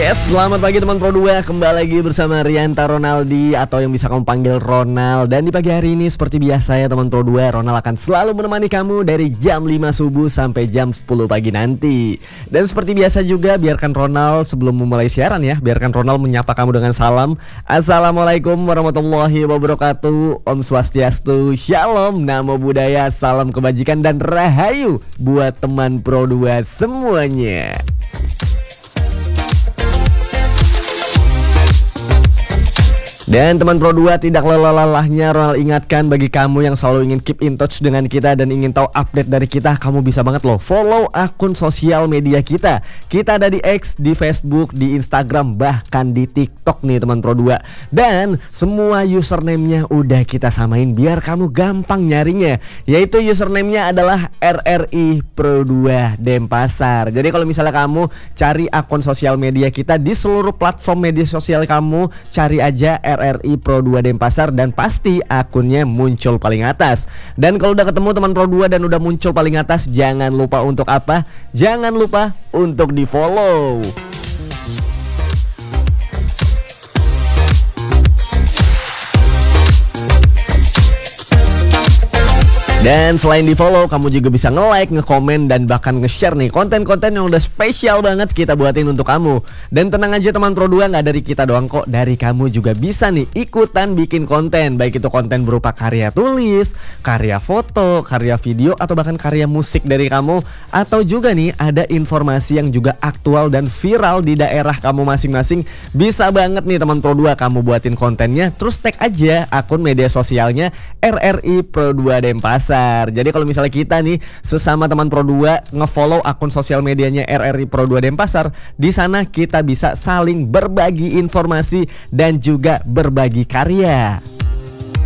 Yes, selamat pagi teman Pro 2. Kembali lagi bersama Rianta Ronaldi atau yang bisa kamu panggil Ronald. Dan di pagi hari ini seperti biasa ya teman Pro 2, Ronald akan selalu menemani kamu dari jam 5 subuh sampai jam 10 pagi nanti. Dan seperti biasa juga biarkan Ronald sebelum memulai siaran ya, biarkan Ronald menyapa kamu dengan salam. Assalamualaikum warahmatullahi wabarakatuh. Om Swastiastu, Shalom, Namo Buddhaya, salam kebajikan dan rahayu buat teman Pro 2 semuanya. Dan teman Pro 2, tidak lelah-lelahnya Ronald ingatkan bagi kamu yang selalu ingin keep in touch dengan kita dan ingin tahu update dari kita, kamu bisa banget loh follow akun sosial media kita. Kita ada di X, di Facebook, di Instagram, bahkan di TikTok nih teman Pro 2. Dan semua username-nya udah kita samain biar kamu gampang nyarinya. Yaitu username-nya adalah RRI Pro 2 Denpasar. Jadi kalau misalnya kamu cari akun sosial media kita di seluruh platform media sosial kamu, cari aja RRI Pro 2 Denpasar dan pasti akunnya muncul paling atas. Dan kalau udah ketemu teman Pro 2 dan udah muncul paling atas, jangan lupa untuk apa? Jangan lupa untuk di follow. Dan selain di follow, kamu juga bisa nge-like, nge-komen, dan bahkan nge-share nih konten-konten yang udah spesial banget kita buatin untuk kamu. Dan tenang aja teman Pro 2, gak dari kita doang kok, dari kamu juga bisa nih ikutan bikin konten. Baik itu konten berupa karya tulis, karya foto, karya video, atau bahkan karya musik dari kamu. Atau juga nih ada informasi yang juga aktual dan viral di daerah kamu masing-masing. Bisa banget nih teman Pro 2, kamu buatin kontennya, terus tag aja akun media sosialnya RRI Pro 2 Denpasar. Jadi kalau misalnya kita nih sesama teman Pro 2 nge-follow akun sosial medianya RRI Pro 2 Denpasar, di sana kita bisa saling berbagi informasi dan juga berbagi karya.